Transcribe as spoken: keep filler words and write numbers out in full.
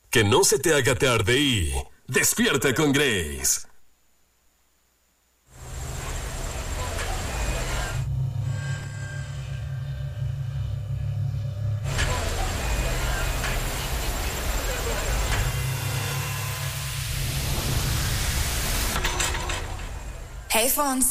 Que no se te haga tarde y despierta con Grace. Hey, Fonz.